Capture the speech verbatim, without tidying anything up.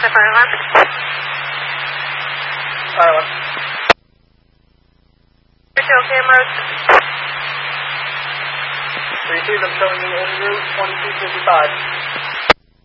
Silent. Silent. Retail cameras. Three two, I'm showing you en route twenty-two fifty-five.